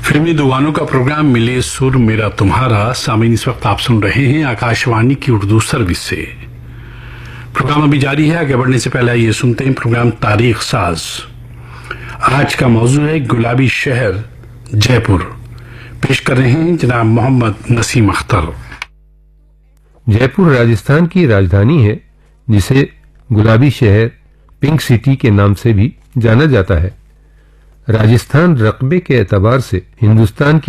फिल्मी दुगानों का प्रोग्राम मिले सुर मेरा तुम्हारा। सामीन, इस वक्त आप सुन रहे हैं आकाशवाणी की उर्दू सर्विस से। प्रोग्राम अभी जारी है। आगे बढ़ने से पहले ये सुनते हैं प्रोग्राम तारीख साज। आज का मौजू है गुलाबी शहर जयपुर। पेश कर रहे हैं जनाब मोहम्मद नसीम अख्तर। जयपुर राजस्थान की राजधानी है, जिसे गुलाबी शहर, पिंक सिटी के नाम से भी जाना जाता है। राजस्थान रकबे के एतबार से हिंदुस्तान की